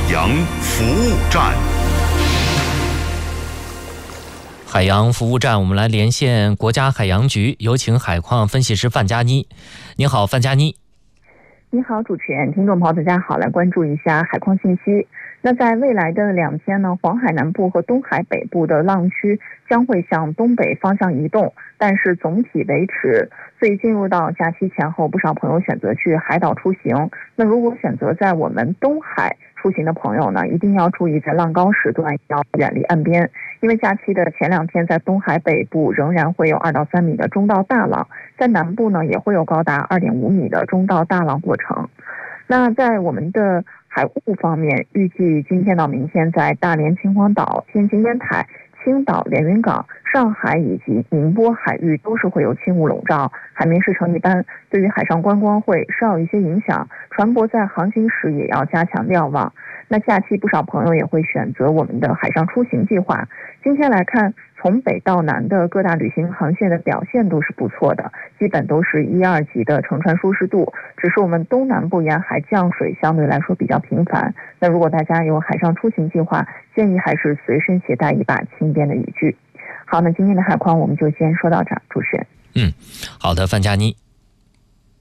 洋服务站。 海洋服务站，我们来连线国家海洋局，有请海况分析师范佳妮。你好，范佳妮。 你好，主持人，听众朋友大家好，来关注一下海况信息。那在未来的2天呢，黄海南部和东海北部的浪区将会向东北方向移动，但是总体维持。所以进入到假期前后，不少朋友选择去海岛出行。那如果选择在我们东海出行的朋友呢，一定要注意在浪高时段要远离岸边，因为假期的前2天在东海北部仍然会有2到3米的中到大浪，在南部呢也会有高达2.5米的中到大浪过程。那在我们的海务方面，预计今天到明天在大连、秦皇岛、天津烟台、青岛、连云港、上海以及宁波海域都是会有轻雾笼罩，海面势成一般，对于海上观光会稍有一些影响，船舶在航行时也要加强瞭望。那假期不少朋友也会选择我们的海上出行计划。今天来看，从北到南的各大旅行航线的表现都是不错的，基本都是1、2级的乘船舒适度，只是我们东南部沿海降水相对来说比较频繁。那如果大家有海上出行计划，建议还是随身携带一把轻便的雨具。好，那今天的海况我们就先说到这儿，主持人。 好的，范佳妮。